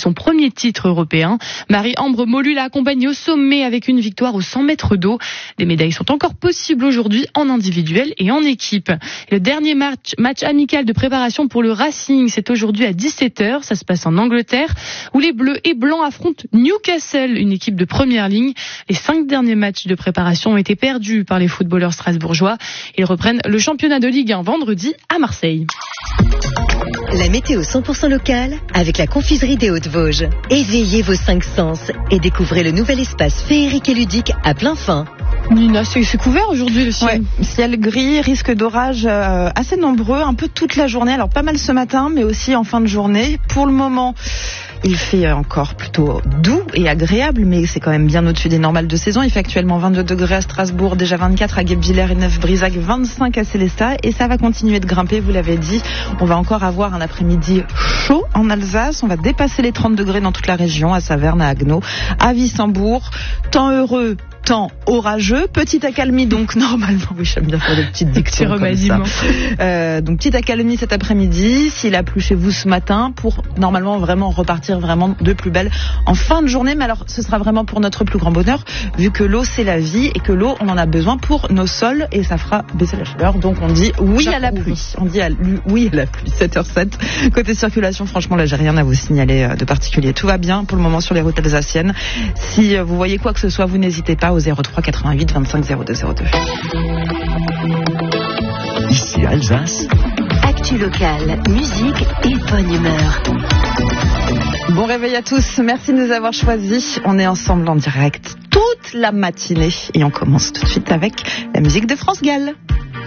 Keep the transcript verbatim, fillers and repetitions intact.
son premier titre européen. Marie-Ambre Molu l'a accompagnée au sommet avec une victoire aux cent mètres d'eau. Des médailles sont encore possibles aujourd'hui en individuel et en équipe. Le dernier match, match amical de préparation pour le Racing, c'est aujourd'hui à dix-sept heures. Ça se passe en Angleterre, où les Bleus et Blancs affrontent Newcastle, une équipe de première ligne. Les cinq derniers matchs de préparation ont été perdus par les footballeurs strasbourgeois. Ils reprennent le championnat de Ligue un vendredi à Marseille. La météo cent pour cent locale avec la confiserie des Hautes-Vosges. Éveillez vos cinq sens et découvrez le nouvel espace féerique et ludique à plein fin. Nina, c'est, c'est couvert aujourd'hui le ciel. Ouais, ciel gris, risque d'orage euh, assez nombreux, un peu toute la journée. Alors pas mal ce matin, mais aussi en fin de journée. Pour le moment, il fait encore plutôt doux et agréable, mais c'est quand même bien au-dessus des normales de saison. Il fait actuellement vingt-deux degrés à Strasbourg, déjà vingt-quatre à Guebwiller et Neuf-Brisac, vingt-cinq à Sélestat. Et ça va continuer de grimper, vous l'avez dit. On va encore avoir un après-midi chaud en Alsace. On va dépasser les trente degrés dans toute la région, à Saverne, à Haguenau, à Wissembourg. Temps heureux, temps orageux, petite accalmie donc normalement, oui j'aime bien faire des petites dictions comme ça. Euh, donc petite accalmie cet après-midi, s'il a plu chez vous ce matin, pour normalement vraiment repartir vraiment de plus belle en fin de journée, mais alors ce sera vraiment pour notre plus grand bonheur, vu que l'eau c'est la vie et que l'eau on en a besoin pour nos sols et ça fera baisser la chaleur, donc on dit oui à la pluie, on dit à, oui à la pluie, sept heures zéro sept. Côté circulation, franchement là j'ai rien à vous signaler de particulier, tout va bien pour le moment sur les routes alsaciennes. Si vous voyez quoi que ce soit, vous n'hésitez pas au zéro trois quatre-vingt-huit vingt-cinq zéro deux zéro deux. Ici Alsace. Actu locale, musique et bonne humeur. Bon réveil à tous, merci de nous avoir choisis. On est ensemble en direct toute la matinée et on commence tout de suite avec la musique de France Gall.